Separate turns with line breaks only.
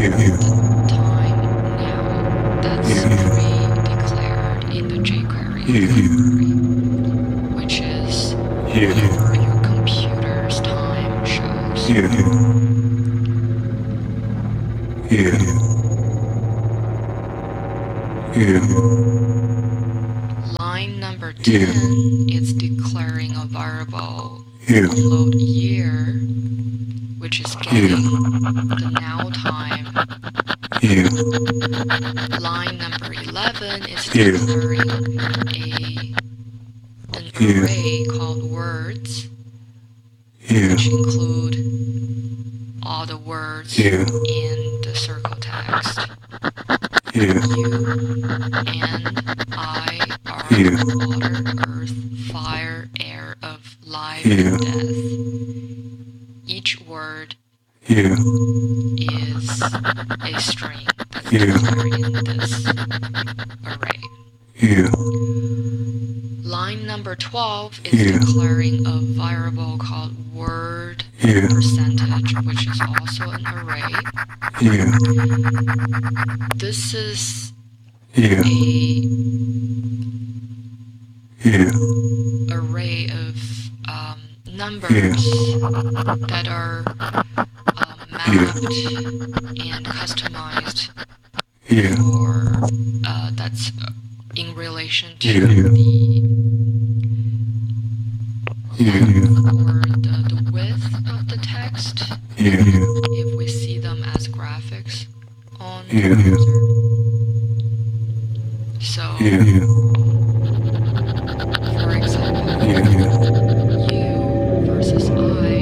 time now that's pre-declared in the jQuery library, which is whatever your computer's time shows. Line number 10 is declaring a variable upload year, which is getting the now time. Line number 11 is declaring an array called words, which include all the words in the circle text. You and I are water, earth, fire, air, of life and death. Each word is a string that's declared in this array. Line number 12 is declaring a variable called word percentage, which is also an array. This is a array of numbers that are mapped and customized for that's in relation to the length or the width of the text, if we see them as graphics on the browser. So